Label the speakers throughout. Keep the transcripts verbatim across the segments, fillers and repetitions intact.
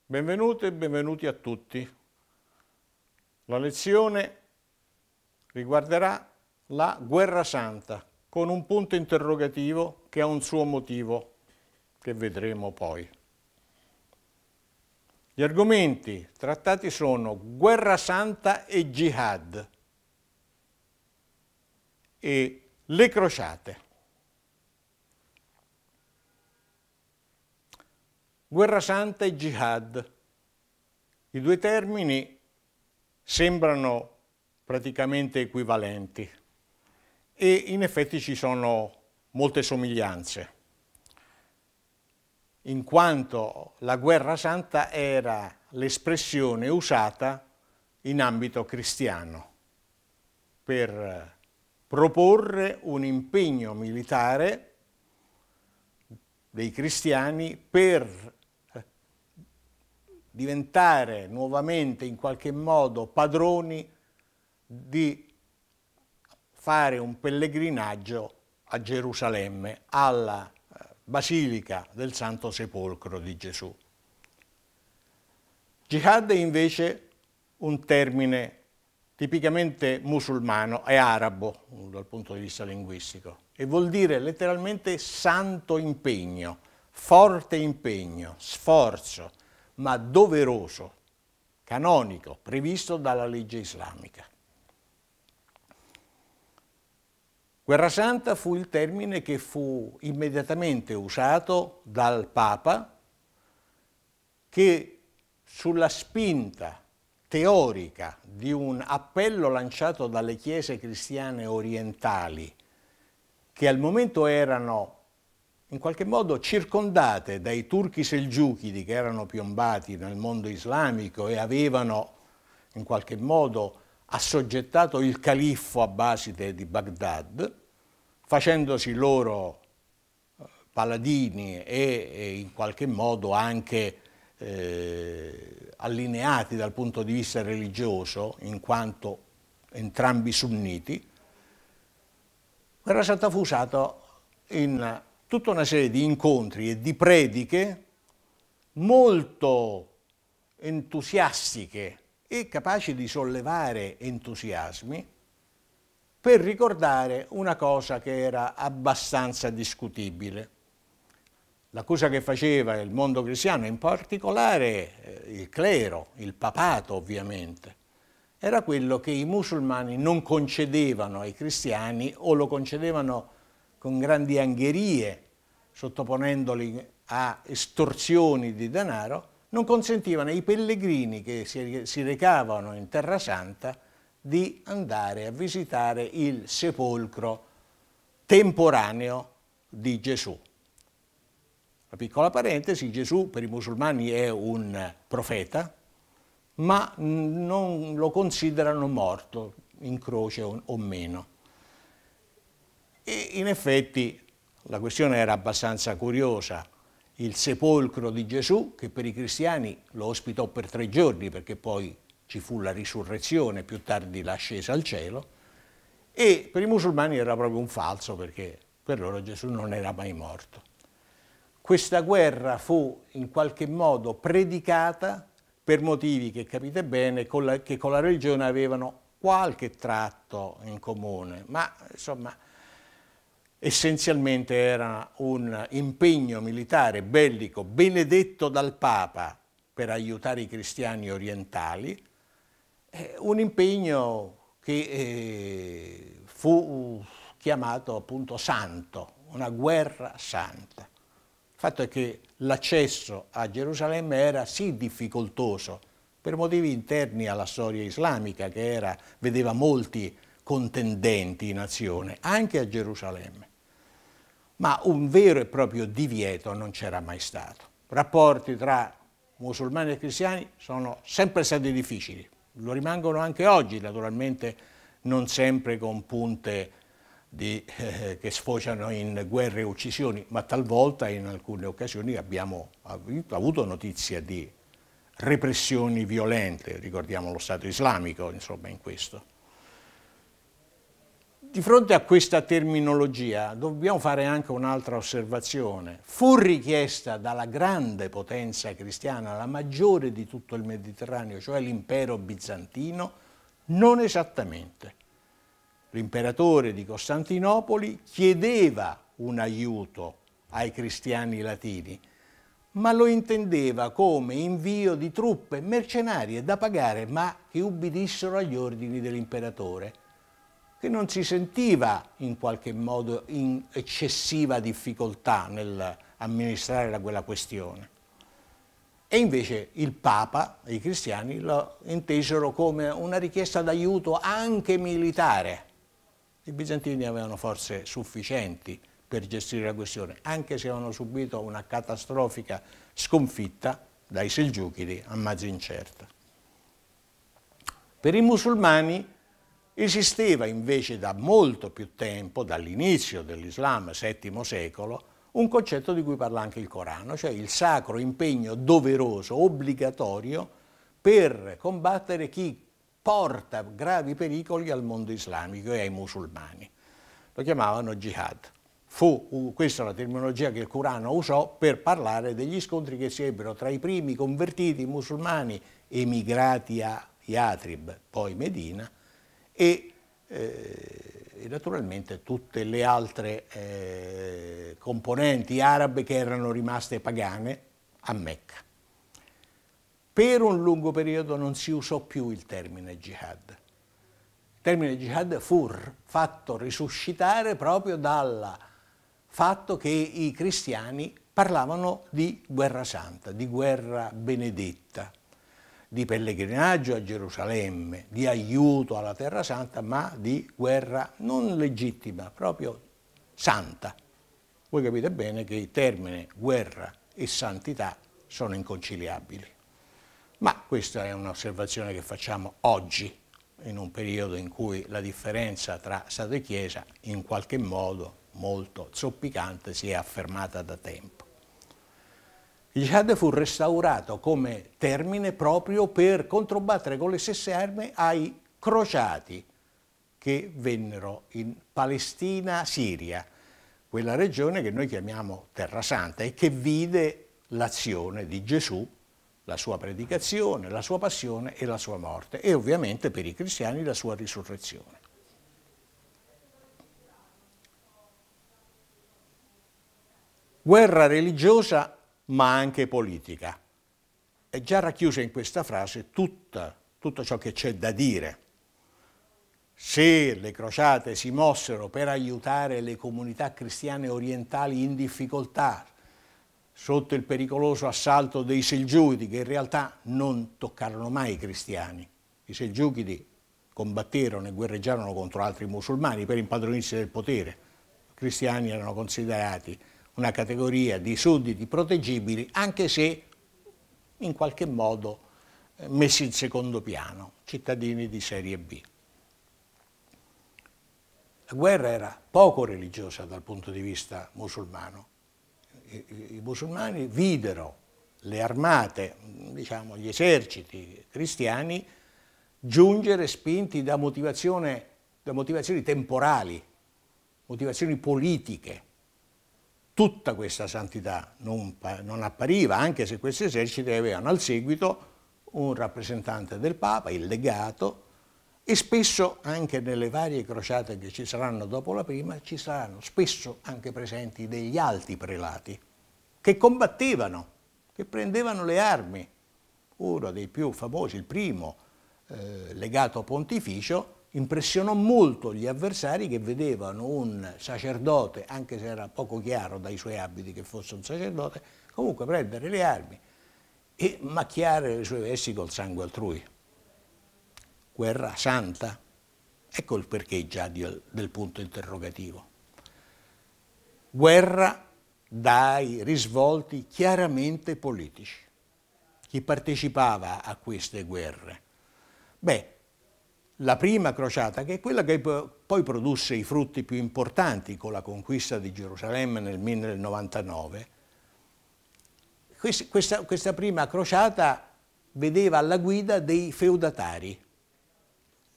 Speaker 1: Benvenute e benvenuti a tutti. La lezione riguarderà la Guerra Santa, con un punto interrogativo che ha un suo motivo, che vedremo poi. Gli argomenti trattati sono Guerra Santa e Jihad e le crociate. Guerra Santa e Jihad. I due termini sembrano praticamente equivalenti e in effetti ci sono molte somiglianze, in quanto la Guerra Santa era l'espressione usata in ambito cristiano per proporre un impegno militare dei cristiani per diventare nuovamente in qualche modo padroni di fare un pellegrinaggio a Gerusalemme, alla Basilica del Santo Sepolcro di Gesù. Jihad è invece un termine tipicamente musulmano e arabo dal punto di vista linguistico e vuol dire letteralmente santo impegno, forte impegno, sforzo, ma doveroso, canonico, previsto dalla legge islamica. Guerra Santa fu il termine che fu immediatamente usato dal Papa, che sulla spinta teorica di un appello lanciato dalle chiese cristiane orientali, che al momento erano in qualche modo circondate dai turchi selgiuchidi che erano piombati nel mondo islamico e avevano in qualche modo assoggettato il califfo abbaside di Baghdad, facendosi loro paladini e, e in qualche modo anche eh, allineati dal punto di vista religioso, in quanto entrambi sunniti. Guerra Santa fu usato in tutta una serie di incontri e di prediche molto entusiastiche e capaci di sollevare entusiasmi per ricordare una cosa che era abbastanza discutibile. La cosa che faceva il mondo cristiano, in particolare il clero, il papato ovviamente, era quello che i musulmani non concedevano ai cristiani o lo concedevano con grandi angherie, sottoponendoli a estorsioni di denaro, non consentivano ai pellegrini che si, si recavano in Terra Santa di andare a visitare il sepolcro temporaneo di Gesù. Una piccola parentesi, Gesù per i musulmani è un profeta, ma non lo considerano morto, in croce o, o meno. E in effetti la questione era abbastanza curiosa. Il sepolcro di Gesù, che per i cristiani lo ospitò per tre giorni, perché poi ci fu la risurrezione, più tardi l'ascesa al cielo, e per i musulmani era proprio un falso, perché per loro Gesù non era mai morto. Questa guerra fu in qualche modo predicata per motivi che capite bene, con la, che con la religione avevano qualche tratto in comune, ma insomma essenzialmente era un impegno militare bellico benedetto dal Papa per aiutare i cristiani orientali, eh, un impegno che eh, fu chiamato appunto santo, una guerra santa. Il fatto è che l'accesso a Gerusalemme era sì difficoltoso per motivi interni alla storia islamica, che era, vedeva molti contendenti in azione, anche a Gerusalemme. Ma un vero e proprio divieto non c'era mai stato. Rapporti tra musulmani e cristiani sono sempre stati difficili, lo rimangono anche oggi, naturalmente non sempre con punte di, eh, che sfociano in guerre e uccisioni, ma talvolta in alcune occasioni abbiamo avuto notizia di repressioni violente, ricordiamo lo Stato islamico, insomma, in questo. Di fronte a questa terminologia dobbiamo fare anche un'altra osservazione. Fu richiesta dalla grande potenza cristiana, la maggiore di tutto il Mediterraneo, cioè l'impero bizantino? Non esattamente. L'imperatore di Costantinopoli chiedeva un aiuto ai cristiani latini, ma lo intendeva come invio di truppe mercenarie da pagare, ma che ubbidissero agli ordini dell'imperatore, che non si sentiva in qualche modo in eccessiva difficoltà nell'amministrare quella questione. E invece il Papa e i cristiani lo intesero come una richiesta d'aiuto anche militare. I bizantini avevano forze sufficienti per gestire la questione, anche se avevano subito una catastrofica sconfitta dai Selgiuchidi a Mazincerta. Per i musulmani esisteva invece da molto più tempo, dall'inizio dell'Islam, settimo secolo, un concetto di cui parla anche il Corano, cioè il sacro impegno doveroso, obbligatorio, per combattere chi porta gravi pericoli al mondo islamico e ai musulmani. Lo chiamavano jihad. Fu questa la terminologia che il Corano usò per parlare degli scontri che si ebbero tra i primi convertiti musulmani emigrati a Yatrib, poi Medina, e, eh, e naturalmente tutte le altre eh, componenti arabe che erano rimaste pagane a Mecca. Per un lungo periodo non si usò più il termine jihad. Il termine jihad fu fatto risuscitare proprio dal fatto che i cristiani parlavano di guerra santa, di guerra benedetta, di pellegrinaggio a Gerusalemme, di aiuto alla Terra Santa, ma di guerra non legittima, proprio santa. Voi capite bene che i termini guerra e santità sono inconciliabili. Ma questa è un'osservazione che facciamo oggi, in un periodo in cui la differenza tra Stato e Chiesa, in qualche modo molto zoppicante, si è affermata da tempo. Il jihad fu restaurato come termine proprio per controbattere con le stesse armi ai crociati che vennero in Palestina, Siria, quella regione che noi chiamiamo Terra Santa e che vide l'azione di Gesù, la sua predicazione, la sua passione e la sua morte, e ovviamente per i cristiani la sua risurrezione. Guerra religiosa ma anche politica. È già racchiusa in questa frase tutta, tutto ciò che c'è da dire. Se le crociate si mossero per aiutare le comunità cristiane orientali in difficoltà sotto il pericoloso assalto dei Selgiuchidi, che in realtà non toccarono mai i cristiani. I Selgiuchidi combatterono e guerreggiarono contro altri musulmani per impadronirsi del potere. I cristiani erano considerati una categoria di sudditi proteggibili, anche se in qualche modo messi in secondo piano, cittadini di serie B. La guerra era poco religiosa dal punto di vista musulmano. I, i musulmani videro le armate, diciamo gli eserciti cristiani, giungere spinti da, motivazione, da motivazioni temporali, motivazioni politiche. Tutta questa santità non, non appariva, anche se questi eserciti avevano al seguito un rappresentante del Papa, il legato, e spesso anche nelle varie crociate che ci saranno dopo la prima, ci saranno spesso anche presenti degli alti prelati che combattevano, che prendevano le armi. Uno dei più famosi, il primo eh, legato pontificio, impressionò molto gli avversari che vedevano un sacerdote, anche se era poco chiaro dai suoi abiti che fosse un sacerdote, comunque prendere le armi e macchiare le sue vesti col sangue altrui. Guerra santa? Ecco il perché già del punto interrogativo. Guerra dai risvolti chiaramente politici. Chi partecipava a queste guerre? Beh, la prima crociata, che è quella che poi produsse i frutti più importanti con la conquista di Gerusalemme nel millecentonovantanove, questa, questa prima crociata vedeva alla guida dei feudatari,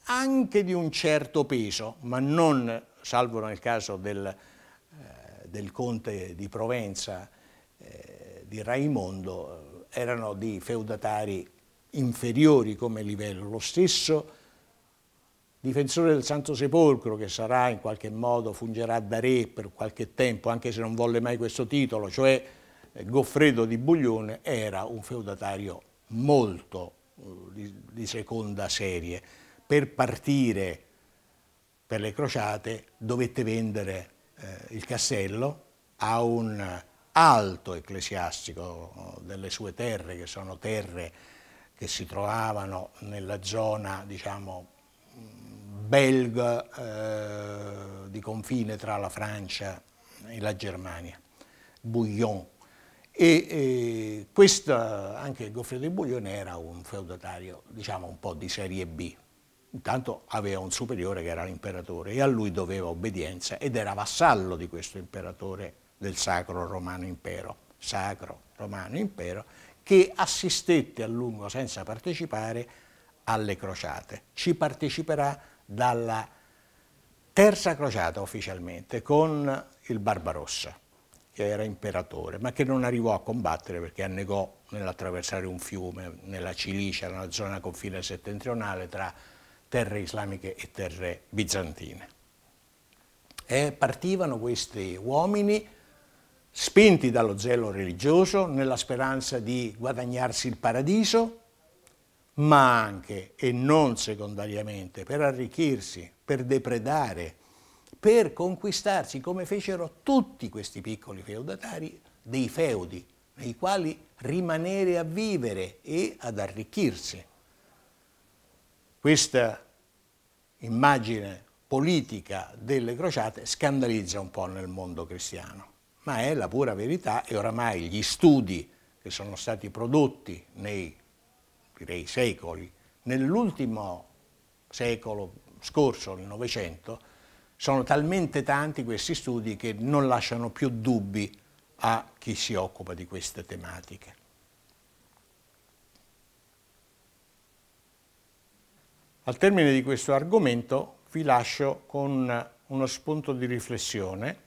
Speaker 1: anche di un certo peso, ma non, salvo nel caso del, eh, del conte di Provenza, eh, di Raimondo, eh, erano di feudatari inferiori come livello. Lo stesso difensore del Santo Sepolcro, che sarà in qualche modo, fungerà da re per qualche tempo, anche se non volle mai questo titolo, cioè Goffredo di Buglione, era un feudatario molto eh, di, di seconda serie. Per partire per le crociate dovette vendere eh, il castello a un alto ecclesiastico delle sue terre, che sono terre che si trovavano nella zona, diciamo, belga, eh, di confine tra la Francia e la Germania, Bouillon. E eh, questa, anche Goffredo di Bouillon era un feudatario, diciamo, un po' di serie B. Intanto aveva un superiore che era l'imperatore e a lui doveva obbedienza ed era vassallo di questo imperatore del Sacro Romano Impero, Sacro Romano Impero, che assistette a lungo senza partecipare alle crociate. Ci parteciperà dalla terza crociata ufficialmente con il Barbarossa, che era imperatore, ma che non arrivò a combattere perché annegò nell'attraversare un fiume nella Cilicia, nella zona confine settentrionale tra terre islamiche e terre bizantine. E partivano questi uomini spinti dallo zelo religioso, nella speranza di guadagnarsi il paradiso, ma anche, e non secondariamente, per arricchirsi, per depredare, per conquistarsi, come fecero tutti questi piccoli feudatari, dei feudi, nei quali rimanere a vivere e ad arricchirsi. Questa immagine politica delle crociate scandalizza un po' nel mondo cristiano, ma è la pura verità e oramai gli studi che sono stati prodotti nei, direi, secoli, nell'ultimo secolo scorso, nel Novecento, sono talmente tanti questi studi che non lasciano più dubbi a chi si occupa di queste tematiche. Al termine di questo argomento vi lascio con uno spunto di riflessione